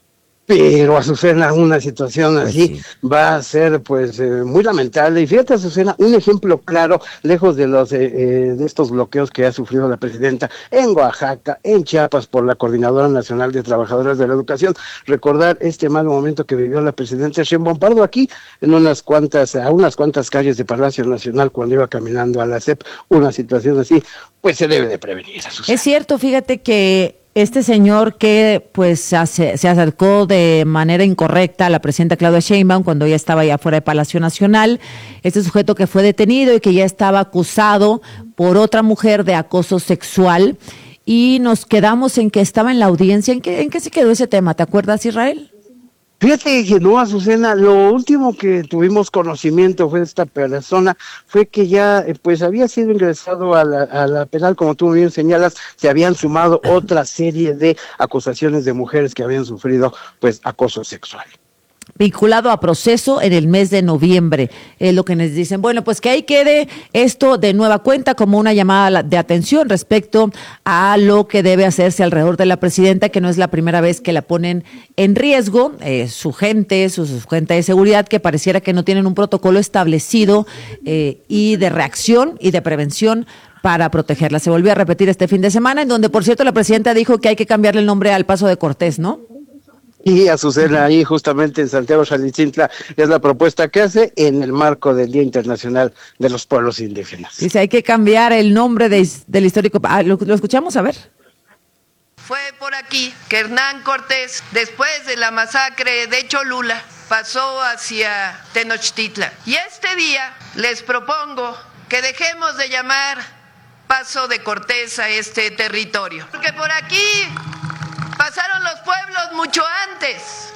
Pero, Azucena, una situación así pues sí. va a ser pues eh, muy lamentable. Y fíjate, Azucena, un ejemplo claro, lejos de los eh, eh, de estos bloqueos que ha sufrido la presidenta en Oaxaca, en Chiapas, por la Coordinadora Nacional de Trabajadores de la Educación. Recordar este mal momento que vivió la presidenta Sheinbaum Pardo aquí, en unas cuantas, a unas cuantas calles de Palacio Nacional, cuando iba caminando a la C E P, una situación así, pues se debe de prevenir, Azucena. Es cierto, fíjate que este señor que pues se, se acercó de manera incorrecta a la presidenta Claudia Sheinbaum cuando ella estaba allá fuera de Palacio Nacional, este sujeto que fue detenido y que ya estaba acusado por otra mujer de acoso sexual, y nos quedamos en que estaba en la audiencia. ¿En qué, en qué se quedó ese tema? ¿Te acuerdas, Israel? Fíjate que no, Azucena, lo último que tuvimos conocimiento fue de esta persona, fue que ya pues había sido ingresado a la, a la penal, como tú bien señalas, se habían sumado otra serie de acusaciones de mujeres que habían sufrido pues acoso sexual. Vinculado a proceso en el mes de noviembre, es lo que nos dicen. Bueno, pues que ahí quede esto de nueva cuenta como una llamada de atención respecto a lo que debe hacerse alrededor de la presidenta, que no es la primera vez que la ponen en riesgo, eh, su gente, su, su gente de seguridad, que pareciera que no tienen un protocolo establecido eh, y de reacción y de prevención para protegerla. Se volvió a repetir este fin de semana, en donde, por cierto, la presidenta dijo que hay que cambiarle el nombre al Paso de Cortés, ¿no? Y Azucena, ahí justamente en Santiago Xalitzintla es la propuesta que hace en el marco del Día Internacional de los Pueblos Indígenas. Dice, hay que cambiar el nombre de, del histórico. Ah, ¿lo, lo escuchamos? A ver. Fue por aquí que Hernán Cortés, después de la masacre de Cholula, pasó hacia Tenochtitlan. Y este día les propongo que dejemos de llamar Paso de Cortés a este territorio, porque por aquí pasaron los pueblos mucho antes.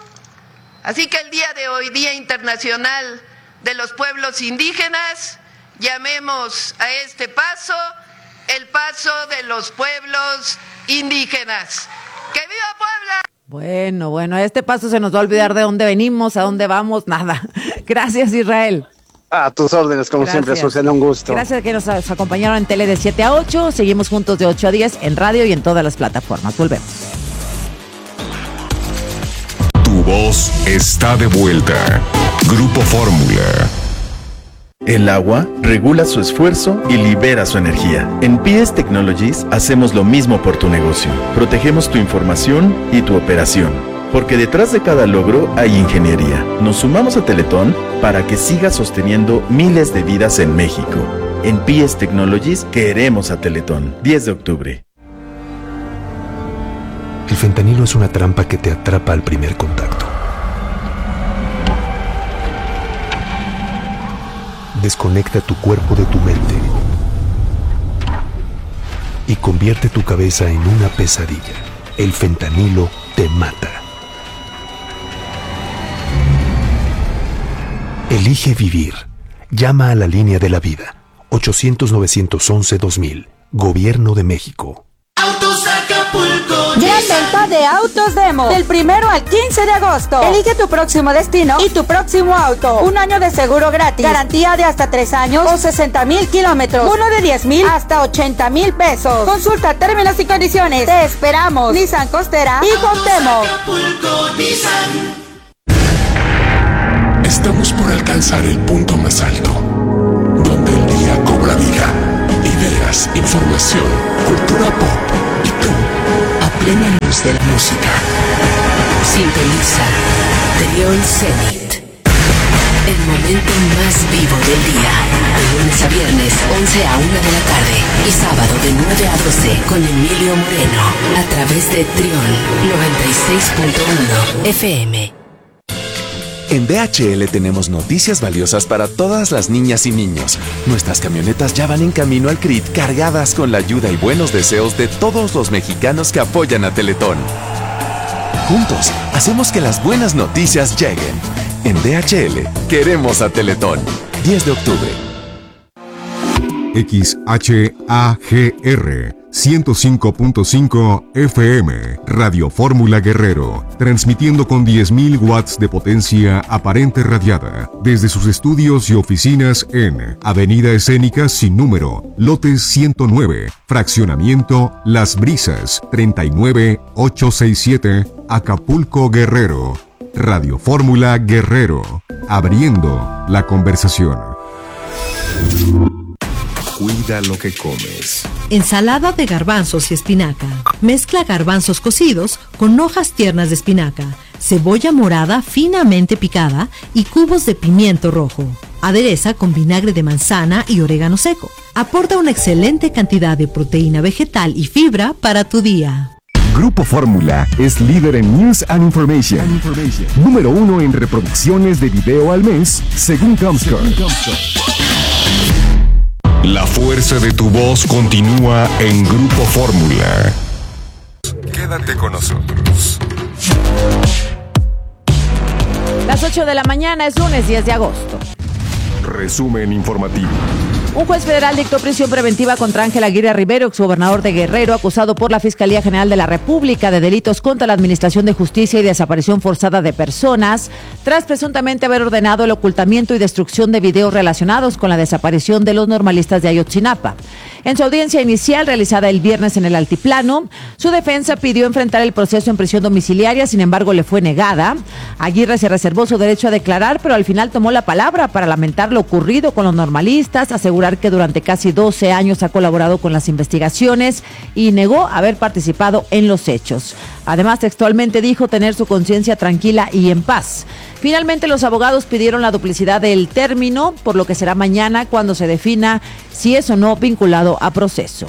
Así que el día de hoy, Día Internacional de los Pueblos Indígenas, llamemos a este paso el paso de los pueblos indígenas. ¡Que viva Puebla! Bueno, bueno, a este paso se nos va a olvidar de dónde venimos, a dónde vamos, nada. Gracias, Israel. A tus órdenes, como Gracias. siempre, Azucena, un gusto. Gracias que nos acompañaron en tele de siete a ocho. Seguimos juntos de ocho a diez en radio y en todas las plataformas. Volvemos. Tu voz está de vuelta. Grupo Fórmula. El agua regula su esfuerzo y libera su energía. En P S Technologies hacemos lo mismo por tu negocio. Protegemos tu información y tu operación. Porque detrás de cada logro hay ingeniería. Nos sumamos a Teletón para que siga sosteniendo miles de vidas en México. En P S Technologies queremos a Teletón. diez de octubre. El fentanilo es una trampa que te atrapa al primer contacto. Desconecta tu cuerpo de tu mente. y convierte tu cabeza en una pesadilla. El fentanilo te mata. Elige vivir. Llama a la línea de la vida. ochocientos, novecientos once, dos mil. Gobierno de México. Autos Acapulco. Gran venta de Autos Demo. Del primero al quince de agosto. Elige tu próximo destino y tu próximo auto. Un año de seguro gratis. Garantía de hasta tres años o sesenta mil kilómetros. Uno de diez mil hasta ochenta mil pesos. Consulta términos y condiciones. Te esperamos. Nissan Costera y Cuauhtémoc. Acapulco, Nissan. Estamos por alcanzar el punto más alto, donde el día cobra vida, ideas, información, cultura pop y tú, a plena luz de la música. Sintoniza Trión Zenit, el momento más vivo del día, de lunes a viernes, once a una de la tarde, y sábado de nueve a doce con Emilio Moreno, a través de Trión noventa y seis punto uno F M. En D H L tenemos noticias valiosas para todas las niñas y niños. Nuestras camionetas ya van en camino al C R I T cargadas con la ayuda y buenos deseos de todos los mexicanos que apoyan a Teletón. Juntos, hacemos que las buenas noticias lleguen. En D H L, queremos a Teletón. diez de octubre. X H A G R ciento cinco punto cinco F M, Radio Fórmula Guerrero, transmitiendo con diez mil watts de potencia aparente radiada, desde sus estudios y oficinas en Avenida Escénica sin número, lote ciento nueve, fraccionamiento Las Brisas, treinta y nueve ochocientos sesenta y siete, Acapulco, Guerrero. Radio Fórmula Guerrero, abriendo la conversación. Cuida lo que comes. Ensalada de garbanzos y espinaca. Mezcla garbanzos cocidos con hojas tiernas de espinaca, cebolla morada finamente picada y cubos de pimiento rojo. Adereza con vinagre de manzana y orégano seco. Aporta una excelente cantidad de proteína vegetal y fibra para tu día. Grupo Fórmula es líder en News and Information. Information. Número uno en reproducciones de video al mes, según Comscore. La fuerza de tu voz continúa en Grupo Fórmula. Quédate con nosotros. Las ocho de la mañana es lunes diez de agosto. Resumen informativo. Un juez federal dictó prisión preventiva contra Ángel Aguirre Rivero, exgobernador de Guerrero, acusado por la Fiscalía General de la República de delitos contra la Administración de Justicia y desaparición forzada de personas, tras presuntamente haber ordenado el ocultamiento y destrucción de videos relacionados con la desaparición de los normalistas de Ayotzinapa. En su audiencia inicial, realizada el viernes en el Altiplano, su defensa pidió enfrentar el proceso en prisión domiciliaria, sin embargo le fue negada. Aguirre se reservó su derecho a declarar, pero al final tomó la palabra para lamentar lo ocurrido con los normalistas, asegurar que durante casi doce años ha colaborado con las investigaciones y negó haber participado en los hechos. Además, textualmente dijo tener su conciencia tranquila y en paz. Finalmente, los abogados pidieron la duplicidad del término, por lo que será mañana cuando se defina si es o no vinculado a proceso.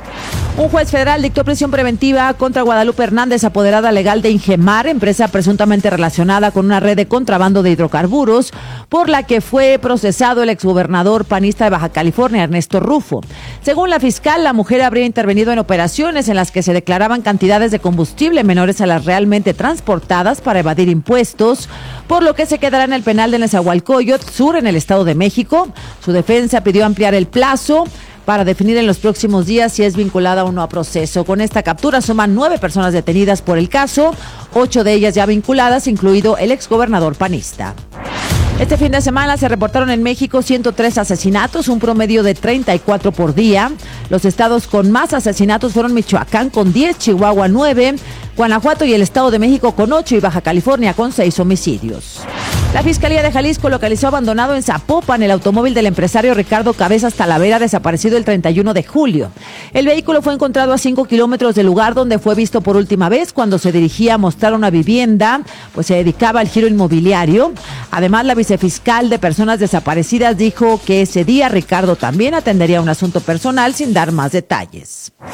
Un juez federal dictó prisión preventiva contra Guadalupe Hernández, apoderada legal de Ingemar, empresa presuntamente relacionada con una red de contrabando de hidrocarburos, por la que fue procesado el exgobernador panista de Baja California, Ernesto Rufo. Según la fiscal, la mujer habría intervenido en operaciones en las que se declaraban cantidades de combustible menores a las realmente transportadas para evadir impuestos, por lo que se quedará en el penal de Nezahualcóyotl Sur, en el Estado de México. Su defensa pidió ampliar el plazo para definir en los próximos días si es vinculada o no a proceso. Con esta captura suman nueve personas detenidas por el caso, ocho de ellas ya vinculadas, incluido el exgobernador panista. Este fin de semana se reportaron en México ciento tres asesinatos, un promedio de treinta y cuatro por día. Los estados con más asesinatos fueron Michoacán con diez, Chihuahua nueve, Guanajuato y el Estado de México con ocho y Baja California con seis homicidios. La Fiscalía de Jalisco localizó abandonado en Zapopan el automóvil del empresario Ricardo Cabezas Talavera, desaparecido el treinta y uno de julio. El vehículo fue encontrado a cinco kilómetros del lugar donde fue visto por última vez cuando se dirigía a mostrar una vivienda, pues se dedicaba al giro inmobiliario. Además, la vicefiscal de personas desaparecidas dijo que ese día Ricardo también atendería un asunto personal sin dar más detalles.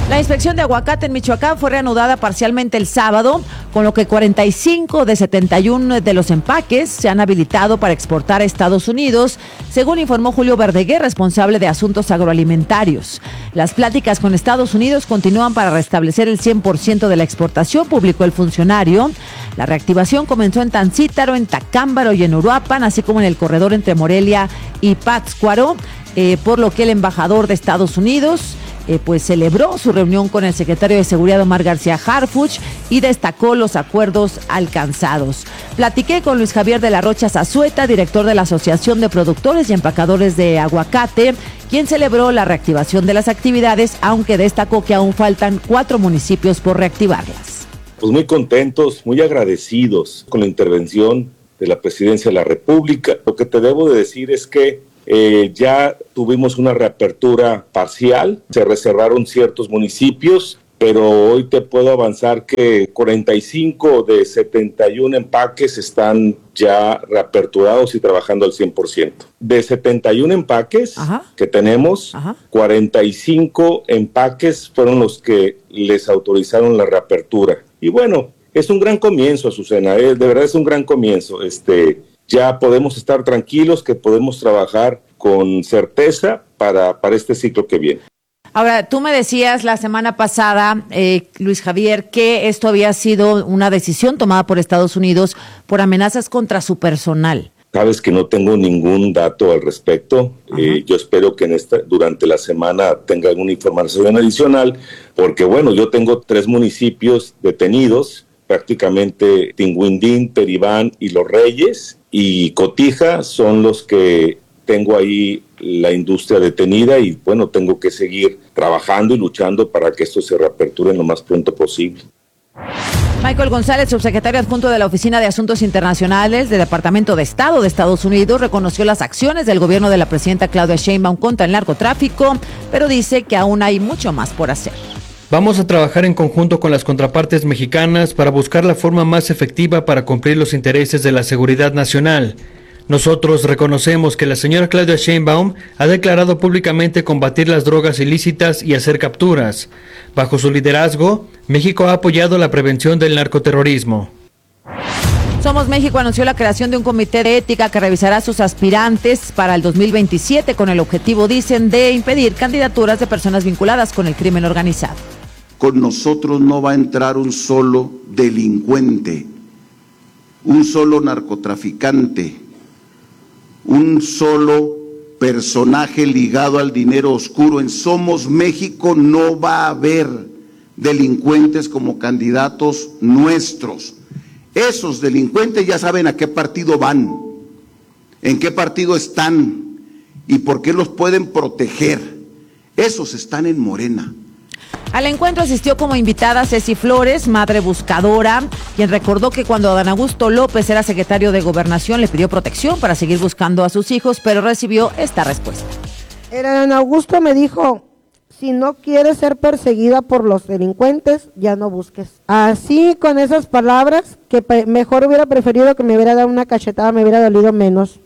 La inspección de aguacate en Michoacán fue reanudada parcialmente el sábado, con lo que cuarenta y cinco de setenta y uno de los empaques se han habilitado para exportar a Estados Unidos, según informó Julio Verdeguer, responsable de asuntos agroalimentarios. Las pláticas con Estados Unidos continúan para restablecer el cien por ciento de la exportación, publicó el funcionario. La reactivación comenzó en Tancítaro, en Tacámbaro y en Uruapan, así como en el corredor entre Morelia y Pátzcuaro, eh, por lo que el embajador de Estados Unidos Eh, pues celebró su reunión con el secretario de Seguridad Omar García Harfuch y destacó los acuerdos alcanzados. Platiqué con Luis Javier de la Rocha Zazueta, director de la Asociación de Productores y Empacadores de Aguacate, quien celebró la reactivación de las actividades, aunque destacó que aún faltan cuatro municipios por reactivarlas. Pues muy contentos, muy agradecidos con la intervención de la Presidencia de la República. Lo que te debo de decir es que Eh, ya tuvimos una reapertura parcial, se reservaron ciertos municipios, pero hoy te puedo avanzar que cuarenta y cinco de setenta y uno empaques están ya reaperturados y trabajando al cien por ciento. De setenta y uno empaques Ajá. que tenemos, Ajá. cuarenta y cinco empaques fueron los que les autorizaron la reapertura. Y bueno, es un gran comienzo, Azucena, eh, de verdad es un gran comienzo. Este... Ya podemos estar tranquilos que podemos trabajar con certeza para, para este ciclo que viene. Ahora, tú me decías la semana pasada, eh, Luis Javier, que esto había sido una decisión tomada por Estados Unidos por amenazas contra su personal. Sabes que no tengo ningún dato al respecto. Eh, yo espero que en esta, durante la semana tenga alguna información adicional, porque bueno, yo tengo tres municipios detenidos, prácticamente Tinguindín, Peribán y Los Reyes, y Cotija son los que tengo ahí la industria detenida y bueno, tengo que seguir trabajando y luchando para que esto se reaperture lo más pronto posible. Michael González, subsecretario adjunto de la Oficina de Asuntos Internacionales del Departamento de Estado de Estados Unidos, reconoció las acciones del gobierno de la presidenta Claudia Sheinbaum contra el narcotráfico, pero dice que aún hay mucho más por hacer. Vamos a trabajar en conjunto con las contrapartes mexicanas para buscar la forma más efectiva para cumplir los intereses de la seguridad nacional. Nosotros reconocemos que la señora Claudia Sheinbaum ha declarado públicamente combatir las drogas ilícitas y hacer capturas. Bajo su liderazgo, México ha apoyado la prevención del narcoterrorismo. Somos México anunció la creación de un comité de ética que revisará a sus aspirantes para el dos mil veintisiete con el objetivo, dicen, de impedir candidaturas de personas vinculadas con el crimen organizado. Con nosotros no va a entrar un solo delincuente, un solo narcotraficante, un solo personaje ligado al dinero oscuro. En Somos México no va a haber delincuentes como candidatos nuestros. Esos delincuentes ya saben a qué partido van, en qué partido están y por qué los pueden proteger. Esos están en Morena. Al encuentro asistió como invitada Ceci Flores, madre buscadora, quien recordó que cuando Adán Augusto López era secretario de Gobernación le pidió protección para seguir buscando a sus hijos, pero recibió esta respuesta. El Adán Augusto me dijo: si no quieres ser perseguida por los delincuentes, ya no busques. Así, con esas palabras, que mejor hubiera preferido que me hubiera dado una cachetada, me hubiera dolido menos.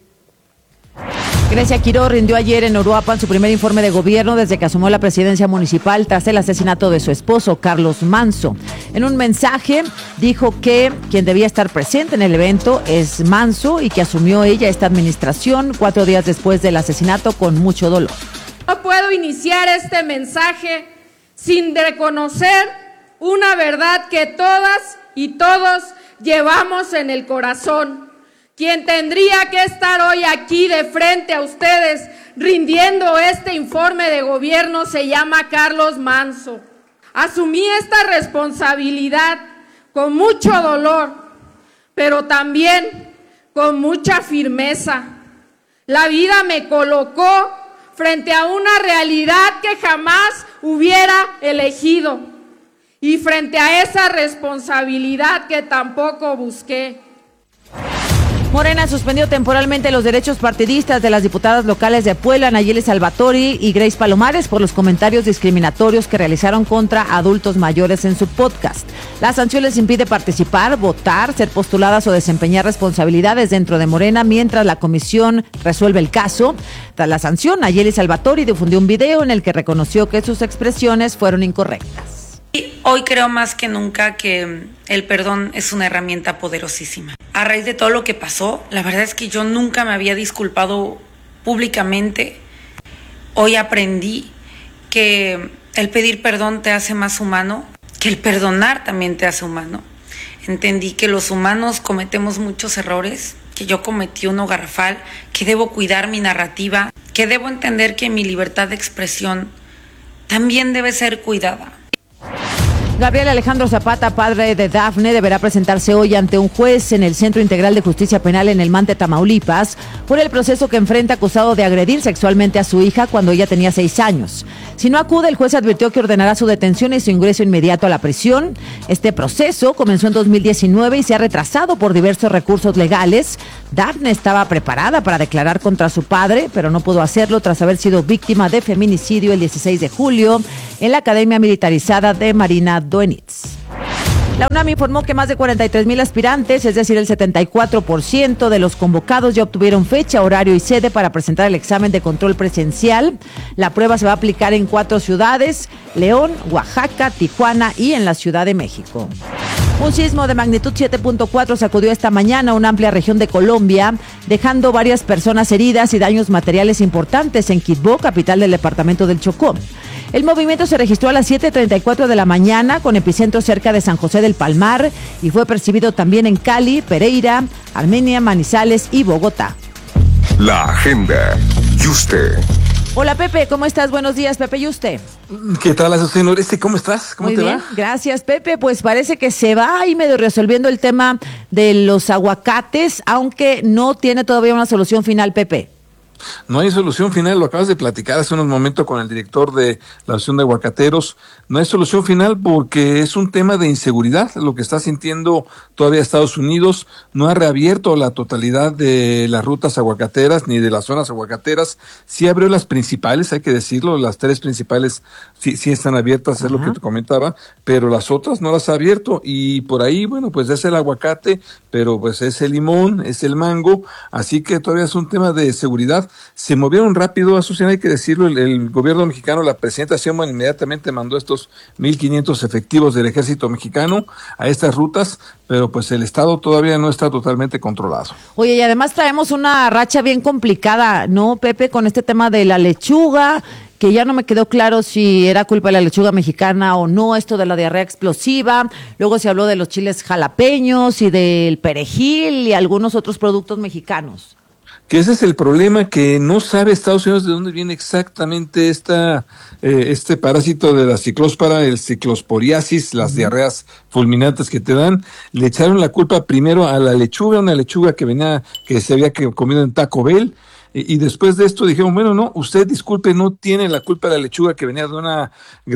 Grecia Quiró rindió ayer en Uruapan su primer informe de gobierno desde que asumió la presidencia municipal tras el asesinato de su esposo, Carlos Manso. En un mensaje dijo que quien debía estar presente en el evento es Manso y que asumió ella esta administración cuatro días después del asesinato con mucho dolor. No puedo iniciar este mensaje sin reconocer una verdad que todas y todos llevamos en el corazón. Quien tendría que estar hoy aquí de frente a ustedes rindiendo este informe de gobierno se llama Carlos Manso. Asumí esta responsabilidad con mucho dolor, pero también con mucha firmeza. La vida me colocó frente a una realidad que jamás hubiera elegido y frente a esa responsabilidad que tampoco busqué. Morena suspendió temporalmente los derechos partidistas de las diputadas locales de Puebla, Nayeli Salvatori y Grace Palomares, por los comentarios discriminatorios que realizaron contra adultos mayores en su podcast. La sanción les impide participar, votar, ser postuladas o desempeñar responsabilidades dentro de Morena mientras la comisión resuelve el caso. Tras la sanción, Nayeli Salvatori difundió un video en el que reconoció que sus expresiones fueron incorrectas. Hoy creo más que nunca que el perdón es una herramienta poderosísima. A raíz de todo lo que pasó, la verdad es que yo nunca me había disculpado públicamente. Hoy aprendí que el pedir perdón te hace más humano, que el perdonar también te hace humano. Entendí que los humanos cometemos muchos errores, que yo cometí uno garrafal, que debo cuidar mi narrativa, que debo entender que mi libertad de expresión también debe ser cuidada. Gabriel Alejandro Zapata, padre de Dafne, deberá presentarse hoy ante un juez en el Centro Integral de Justicia Penal en El Mante, Tamaulipas, por el proceso que enfrenta acusado de agredir sexualmente a su hija cuando ella tenía seis años. Si no acude, el juez advirtió que ordenará su detención y su ingreso inmediato a la prisión. Este proceso comenzó en dos mil diecinueve y se ha retrasado por diversos recursos legales. Dafne estaba preparada para declarar contra su padre, pero no pudo hacerlo tras haber sido víctima de feminicidio el dieciséis de julio en la Academia Militarizada de Marina Doenitz. La UNAM informó que más de cuarenta y tres mil aspirantes, es decir, el setenta y cuatro por ciento de los convocados, ya obtuvieron fecha, horario y sede para presentar el examen de control presencial. La prueba se va a aplicar en cuatro ciudades: León, Oaxaca, Tijuana y en la Ciudad de México. Un sismo de magnitud siete punto cuatro sacudió esta mañana una amplia región de Colombia, dejando varias personas heridas y daños materiales importantes en Quibdó, capital del departamento del Chocó. El movimiento se registró a las siete treinta y cuatro de la mañana, con epicentro cerca de San José del Palmar, y fue percibido también en Cali, Pereira, Armenia, Manizales y Bogotá. La agenda. Yuste. Hola Pepe, ¿cómo estás? Buenos días, Pepe Yuste. ¿Qué tal, Azucena Oresti? ¿Cómo estás? ¿Cómo Muy te bien, va? Gracias, Pepe. Pues parece que se va ahí medio resolviendo el tema de los aguacates, aunque no tiene todavía una solución final, Pepe. No hay solución final, lo acabas de platicar hace unos momentos con el director de la Asociación de Aguacateros. No hay solución final porque es un tema de inseguridad, lo que está sintiendo todavía Estados Unidos. No ha reabierto la totalidad de las rutas aguacateras ni de las zonas aguacateras. Sí abrió las principales, hay que decirlo, las tres principales sí, sí están abiertas, es lo que te comentaba, pero las otras no las ha abierto. Y por ahí, bueno, pues es el aguacate, pero pues es el limón, es el mango, así que todavía es un tema de seguridad. Se movieron rápido, Azucena, hay que decirlo, el, el gobierno mexicano, la presidenta Sheinbaum inmediatamente mandó estos mil quinientos efectivos del ejército mexicano a estas rutas, pero pues el estado todavía no está totalmente controlado. Oye, y además traemos una racha bien complicada, ¿no, Pepe? Con este tema de la lechuga, que ya no me quedó claro si era culpa de la lechuga mexicana o no, esto de la diarrea explosiva. Luego se habló de los chiles jalapeños y del perejil y algunos otros productos mexicanos. Que ese es el problema, que no sabe Estados Unidos de dónde viene exactamente esta eh, este parásito de la ciclóspora, el ciclosporiasis, las uh-huh. diarreas fulminantes que te dan. Le echaron la culpa primero a la lechuga, una lechuga que venía, que se había comido en Taco Bell, y, y después de esto dijeron, bueno, no, usted disculpe, no tiene la culpa de la lechuga que venía de una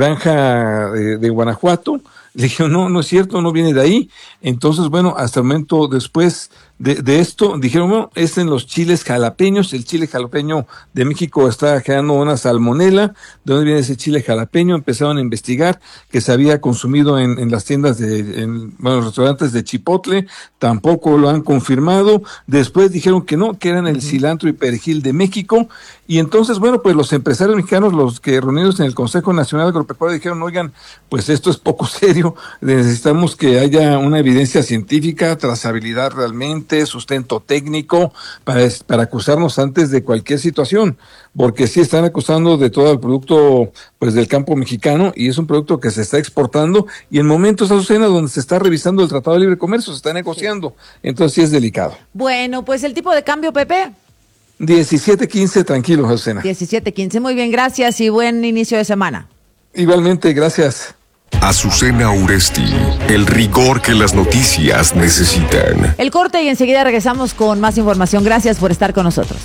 granja de, de Guanajuato. Le dijeron, no, no es cierto, no viene de ahí. Entonces, bueno, hasta el momento después de, de esto, dijeron, bueno, es en los chiles jalapeños. El chile jalapeño de México está generando una salmonela. ¿De dónde viene ese chile jalapeño? Empezaron a investigar que se había consumido en, en las tiendas de, en, bueno, los restaurantes de Chipotle. Tampoco lo han confirmado. Después dijeron que no, que eran el uh-huh. cilantro y perejil de México. Y entonces, bueno, pues los empresarios mexicanos, los que reunidos en el Consejo Nacional Agropecuario, dijeron, oigan, pues esto es poco serio, necesitamos que haya una evidencia científica, trazabilidad realmente, sustento técnico, para, para acusarnos antes de cualquier situación, porque sí están acusando de todo el producto, pues del campo mexicano, y es un producto que se está exportando, y en momentos, Azucena, donde se está revisando el Tratado de Libre Comercio, se está negociando, entonces sí es delicado. Bueno, pues el tipo de cambio, Pepe. diecisiete quince, tranquilo, Azucena. diecisiete quince, muy bien, gracias y buen inicio de semana. Igualmente, gracias. Azucena Oresti, el rigor que las noticias necesitan. El corte y enseguida regresamos con más información. Gracias por estar con nosotros.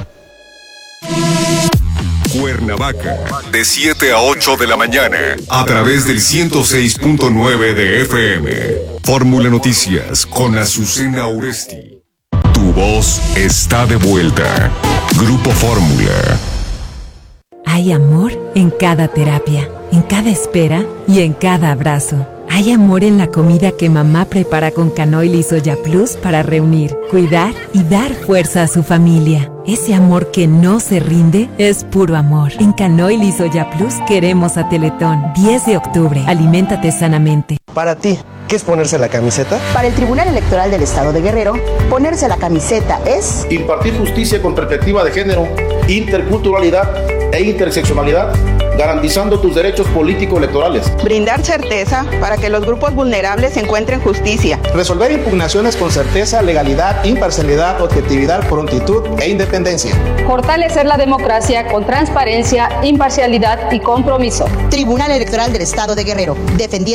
Cuernavaca, de siete a ocho de la mañana, a través del ciento seis punto nueve de F M. Fórmula Noticias con Azucena Oresti. Tu voz está de vuelta. Grupo Fórmula. Hay amor en cada terapia, en cada espera y en cada abrazo. Hay amor en la comida que mamá prepara con Canoil y Soya Plus para reunir, cuidar y dar fuerza a su familia. Ese amor que no se rinde es puro amor. En Canoil y Soya Plus queremos a Teletón. diez de octubre. Aliméntate sanamente. Para ti, ¿qué es ponerse la camiseta? Para el Tribunal Electoral del Estado de Guerrero, ponerse la camiseta es impartir justicia con perspectiva de género, interculturalidad e interseccionalidad, garantizando tus derechos político-electorales. Brindar certeza para que los grupos vulnerables encuentren justicia. Resolver impugnaciones con certeza, legalidad, imparcialidad, objetividad, prontitud e independencia. Fortalecer la democracia con transparencia, imparcialidad y compromiso. Tribunal Electoral del Estado de Guerrero, defendiendo